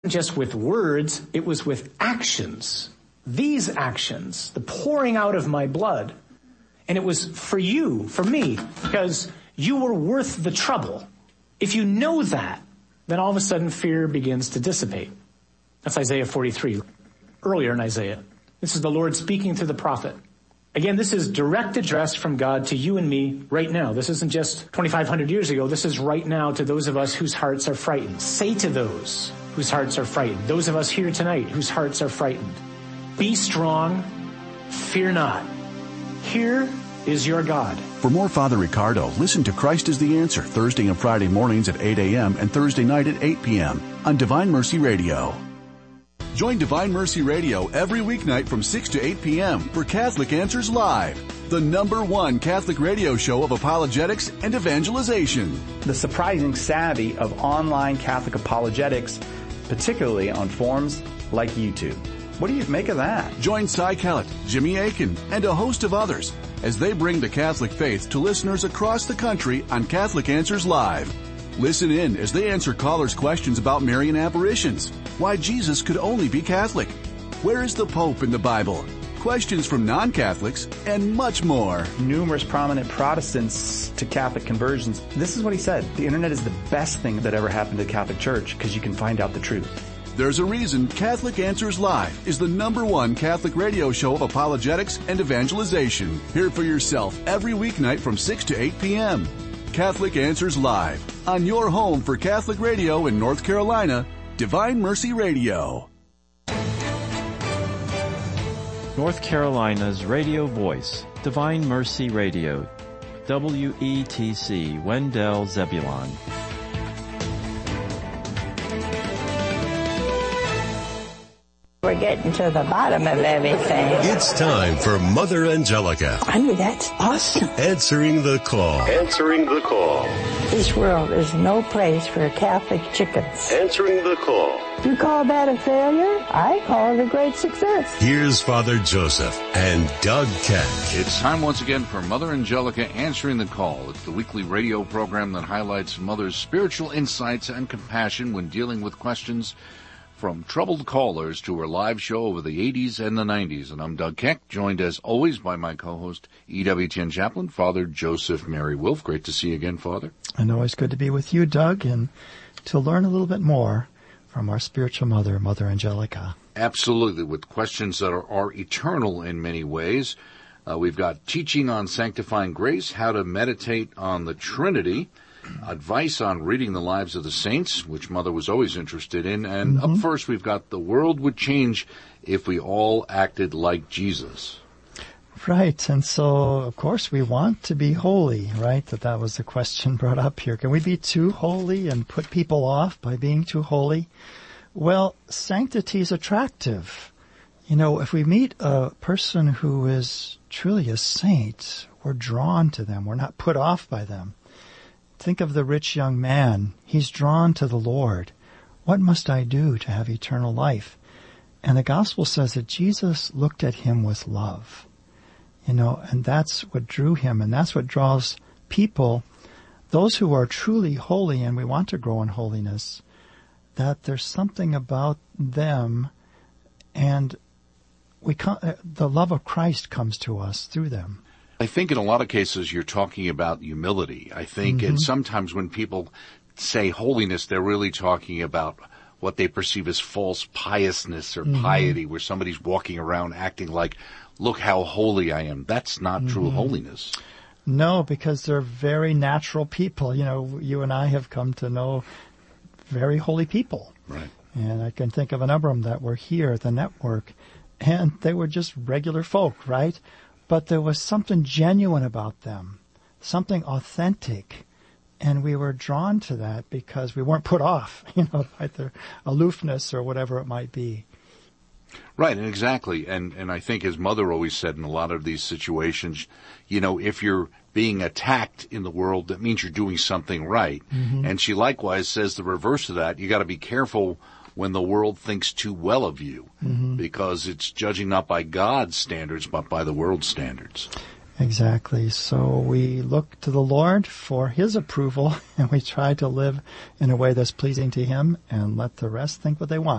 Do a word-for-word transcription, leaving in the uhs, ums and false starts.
just with words, it was with actions. These actions, the pouring out of my blood. And it was for you, for me, because you were worth the trouble. If you know that, then all of a sudden fear begins to dissipate. That's Isaiah forty-three, earlier in Isaiah. This is the Lord speaking to the prophet. Again, this is direct address from God to you and me right now. This isn't just twenty-five hundred years ago. This is right now to those of us whose hearts are frightened. Say to those whose hearts are frightened, those of us here tonight whose hearts are frightened, be strong, fear not. Here is your God. For more Father Ricardo, listen to Christ is the Answer Thursday and Friday mornings at eight a.m. and Thursday night at eight p.m. on Divine Mercy Radio. Join Divine Mercy Radio every weeknight from six to eight p.m. for Catholic Answers Live, the number one Catholic radio show of apologetics and evangelization. The surprising savvy of online Catholic apologetics, particularly on forums like YouTube. What do you make of that? Join Cy Kellett, Jimmy Akin, and a host of others as they bring the Catholic faith to listeners across the country on Catholic Answers Live. Listen in as they answer callers' questions about Marian apparitions, why Jesus could only be Catholic, where is the Pope in the Bible, questions from non-Catholics, and much more. Numerous prominent Protestants to Catholic conversions. This is what he said. The internet is the best thing that ever happened to the Catholic Church because you can find out the truth. There's a reason Catholic Answers Live is the number one Catholic radio show of apologetics and evangelization. Hear it for yourself every weeknight from six to eight p.m. Catholic Answers Live on your home for Catholic radio in North Carolina, Divine Mercy Radio. North Carolina's radio voice, Divine Mercy Radio, W E T C, Wendell Zebulon. We're getting to the bottom of everything. It's time for Mother Angelica. I mean, that's awesome. Answering the call. Answering the call. This world is no place for Catholic chickens. Answering the call. You call that a failure? I call it a great success. Here's Father Joseph and Doug Keck. It's time once again for Mother Angelica Answering the Call. It's the weekly radio program that highlights Mother's spiritual insights and compassion when dealing with questions from troubled callers to her live show over the eighties and the nineties. And I'm Doug Keck, joined as always by my co-host, E W T N chaplain, Father Joseph Mary Wolf. Great to see you again, Father. And always good to be with you, Doug, and to learn a little bit more from our spiritual mother, Mother Angelica. Absolutely, with questions that are, are eternal in many ways. Uh, we've got teaching on sanctifying grace, how to meditate on the Trinity, advice on reading the lives of the saints, which Mother was always interested in. And mm-hmm. up first, we've got the world would change if we all acted like Jesus. Right. And so, of course, we want to be holy, right? That that was the question brought up here. Can we be too holy and put people off by being too holy? Well, sanctity is attractive. You know, if we meet a person who is truly a saint, we're drawn to them. We're not put off by them. Think of the rich young man. He's drawn to the Lord. What must I do to have eternal life? And the gospel says that Jesus looked at him with love. You know, and that's what drew him, and that's what draws people, those who are truly holy, and we want to grow in holiness, that there's something about them, and we come, the love of Christ comes to us through them. I think in a lot of cases you're talking about humility. I think, mm-hmm. and sometimes when people say holiness, they're really talking about what they perceive as false piousness or mm-hmm. piety, where somebody's walking around acting like, look how holy I am. That's not mm-hmm. true holiness. No, because they're very natural people. You know, you and I have come to know very holy people. Right. And I can think of a number of them that were here at the network, and they were just regular folk, right? But there was something genuine about them, something authentic, and we were drawn to that because we weren't put off, you know, by their aloofness or whatever it might be. Right, and exactly. And and I think, as Mother always said in a lot of these situations, you know, if you're being attacked in the world, that means you're doing something right. Mm-hmm. And she likewise says the reverse of that. You got to be careful when the world thinks too well of you, mm-hmm. because it's judging not by God's standards, but by the world's standards. Exactly. So we look to the Lord for his approval, and we try to live in a way that's pleasing to him, and let the rest think what they want.